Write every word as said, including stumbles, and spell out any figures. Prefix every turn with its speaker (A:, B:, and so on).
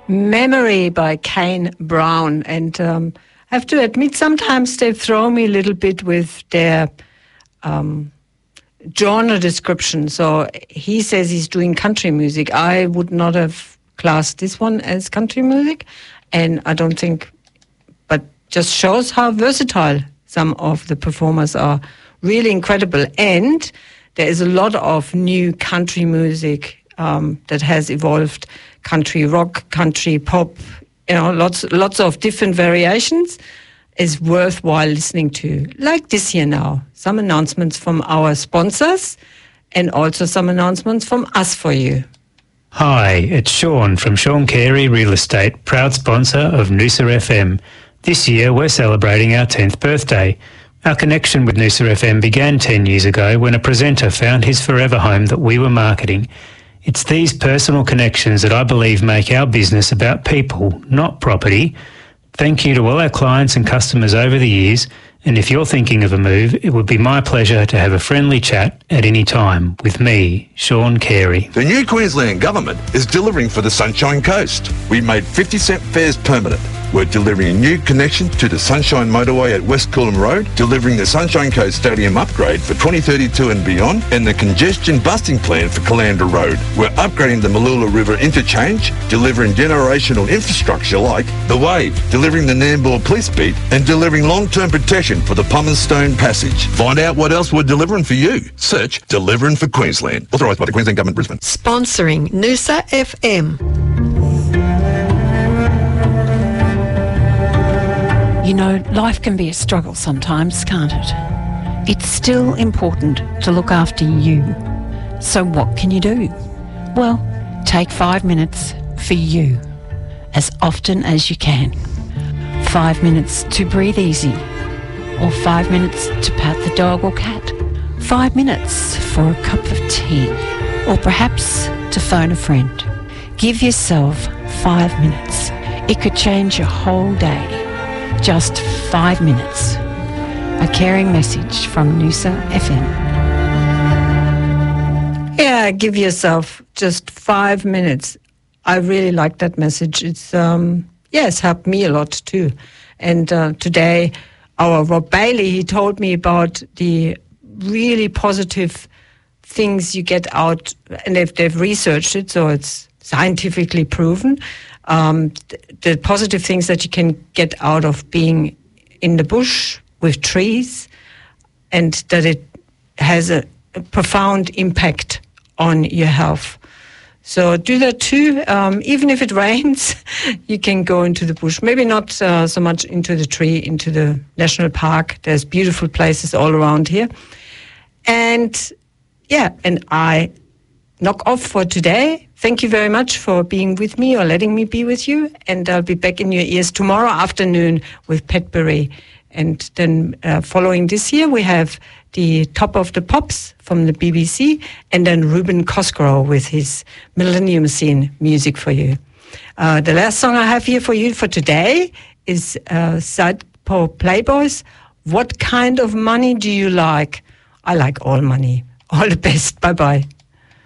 A: Memory by Kane Brown. And um, I have to admit, sometimes they throw me a little bit with their um, genre description. So he says he's doing country music. I would not have classed this one as country music. And I don't think, but just shows how versatile some of the performers are. Really incredible. And there is a lot of new country music um, that has evolved. Country rock, country pop, you know, lots lots of different variations is worthwhile listening to. Like this here now, some announcements from our sponsors and also some announcements from us for you.
B: Hi, it's Sean from Sean Carey Real Estate, proud sponsor of Noosa F M. This year we're celebrating our tenth birthday. Our connection with Noosa F M began ten years ago when a presenter found his forever home that we were marketing. It's these personal connections that I believe make our business about people, not property. Thank you to all our clients and customers over the years, and if you're thinking of a move, it would be my pleasure to have a friendly chat at any time with me, Sean Carey.
C: The new Queensland Government is delivering for the Sunshine Coast. We made fifty cent fares permanent. We're delivering a new connection to the Sunshine Motorway at West Coolum Road, delivering the Sunshine Coast Stadium upgrade for twenty thirty-two and beyond, and the congestion busting plan for Caloundra Road. We're upgrading the Mooloolah River interchange, delivering generational infrastructure like the Wave, delivering the Nambour Police Beat, and delivering long-term protection for the Pumice-Stone Passage. Find out what else we're delivering for you. Search Delivering for Queensland. Authorised by the Queensland Government, Brisbane.
D: Sponsoring Noosa F M.
E: You know, life can be a struggle sometimes, can't it? It's still important to look after you. So what can you do? Well, take five minutes for you, as often as you can. Five minutes to breathe easy, or five minutes to pat the dog or cat. Five minutes for a cup of tea, or perhaps to phone a friend. Give yourself five minutes. It could change your whole day. Just five minutes. A caring message from Noosa F M.
A: Yeah, give yourself just five minutes. I really like that message. It's, um, yes, helped me a lot too. And uh, today, our Rob Bailey, he told me about the really positive things you get out, and they've, they've researched it, so it's scientifically proven. Um, th- the positive things that you can get out of being in the bush with trees, and that it has a, a profound impact on your health. So do that too. Um, even if it rains, you can go into the bush. Maybe not uh, so much into the tree, into the national park. There's beautiful places all around here. And yeah, and I knock off for today. Thank you very much for being with me or letting me be with you. And I'll be back in your ears tomorrow afternoon with Petbury. And then uh, following this year, we have the Top of the Pops from the B B C, and then Ruben Cosgrove with his Millennium Scene music for you. Uh, the last song I have here for you for today is uh, Southpaw Playboys. What kind of money do you like? I like all money. All the best. Bye-bye.